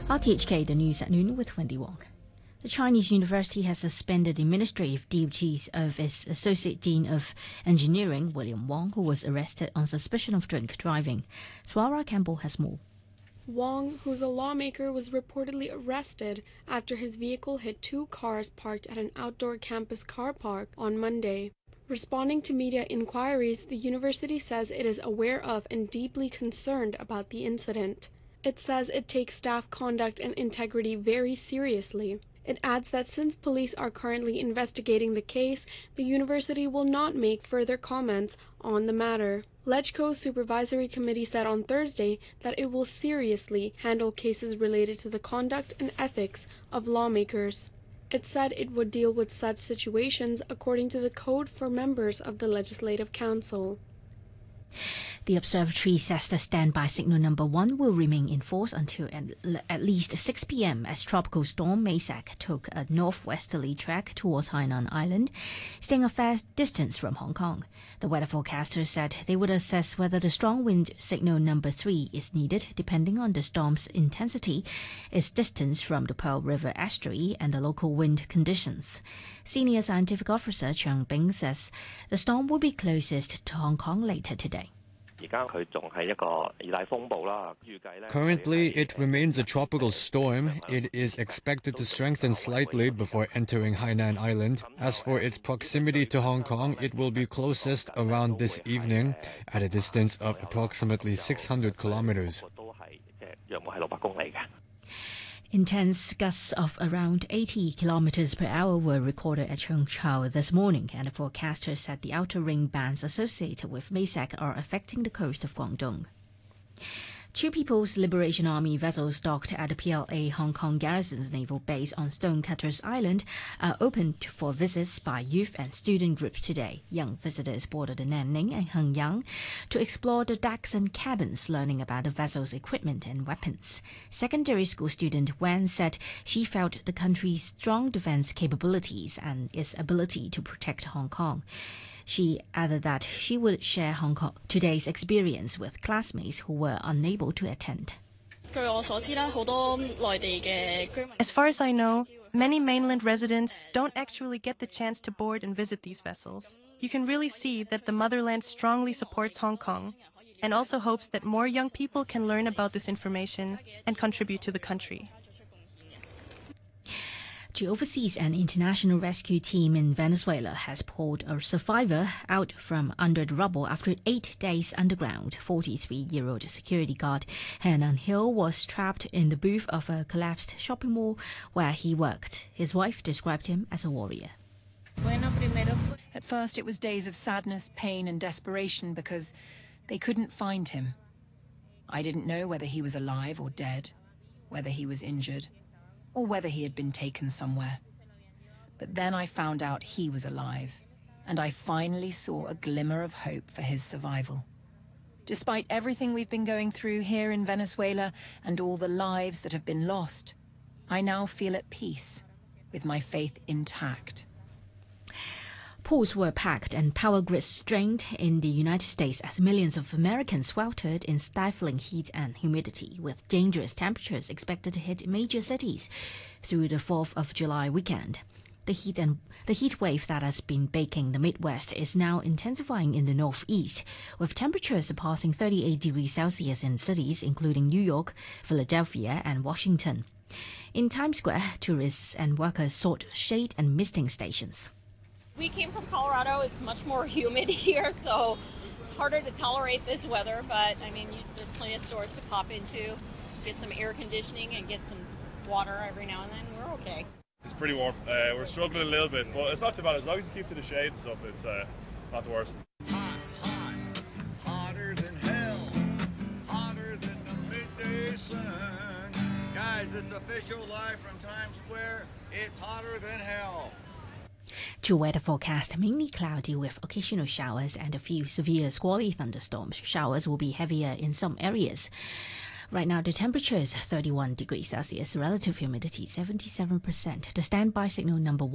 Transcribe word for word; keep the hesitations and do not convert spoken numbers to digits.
R T H K, the news at noon with Wendy Wong. The Chinese university has suspended the administrative duties of its Associate Dean of Engineering, William Wong, who was arrested on suspicion of drink driving. Swara Campbell has more. Wong, who's a lawmaker, was reportedly arrested after his vehicle hit two cars parked at an outdoor campus car park on Monday. Responding to media inquiries, the university says it is aware of and deeply concerned about the incident. It says it takes staff conduct and integrity very seriously. It adds that since police are currently investigating the case, the university will not make further comments on the matter. LegCo's supervisory committee said on Thursday that it will seriously handle cases related to the conduct and ethics of lawmakers. It said it would deal with such situations according to the code for members of the Legislative Council. The observatory says the standby signal number one will remain in force until at least six p m as Tropical Storm Maysak took a northwesterly track towards Hainan Island, staying a fair distance from Hong Kong. The weather forecaster said they would assess whether the strong wind signal number three is needed depending on the storm's intensity, its distance from the Pearl River estuary, and the local wind conditions. Senior Scientific Officer Chang Bing says the storm will be closest to Hong Kong later today. Currently, it remains a tropical storm. It is expected to strengthen slightly before entering Hainan Island. As for its proximity to Hong Kong, it will be closest around this evening at a distance of approximately six hundred kilometers. Intense gusts of around eighty kilometers per hour were recorded at Cheung Chau this morning, and the forecaster said the outer ring bands associated with Maysak are affecting the coast of Guangdong. Two People's Liberation Army vessels docked at the P L A Hong Kong Garrison's naval base on Stonecutters Island are open for visits by youth and student groups today. Young visitors boarded the Nanning and Hengyang to explore the decks and cabins, learning about the vessel's equipment and weapons. Secondary school student Wan said she felt the country's strong defense capabilities and its ability to protect Hong Kong. She added that she would share Hong Kong today's experience with classmates who were unable to attend. As far as I know, many mainland residents don't actually get the chance to board and visit these vessels. You can really see that the motherland strongly supports Hong Kong and also hopes that more young people can learn about this information and contribute to the country. The overseas and international rescue team in Venezuela has pulled a survivor out from under the rubble after eight days underground. forty-three-year-old security guard Henan Hill was trapped in the booth of a collapsed shopping mall where he worked. His wife described him as a warrior. At first it was days of sadness, pain and desperation because they couldn't find him. I didn't know whether he was alive or dead, whether he was injured, or whether he had been taken somewhere. But then I found out he was alive, and I finally saw a glimmer of hope for his survival. Despite everything we've been going through here in Venezuela and all the lives that have been lost, I now feel at peace, with my faith intact. Pools were packed and power grids strained in the United States as millions of Americans sweltered in stifling heat and humidity, with dangerous temperatures expected to hit major cities through the fourth of July weekend. The heat and the heat wave that has been baking the Midwest is now intensifying in the Northeast, with temperatures surpassing thirty-eight degrees Celsius in cities including New York, Philadelphia, and Washington. In Times Square, tourists and workers sought shade and misting stations. We came from Colorado. It's much more humid here, so it's harder to tolerate this weather, but I mean, you, there's plenty of stores to pop into, get some air conditioning and get some water every now and then. We're okay. It's pretty warm. Uh, we're struggling a little bit, but it's not too bad. As long as you keep to the shade and stuff, it's uh, not the worst. Hot, hot, hotter than hell, hotter than the midday sun. Guys, it's official live from Times Square. It's hotter than hell. To weather forecast, mainly cloudy with occasional showers and a few severe squally thunderstorms. Showers will be heavier in some areas. Right now, the temperature is thirty-one degrees Celsius, relative humidity seventy-seven percent. The standby signal number one.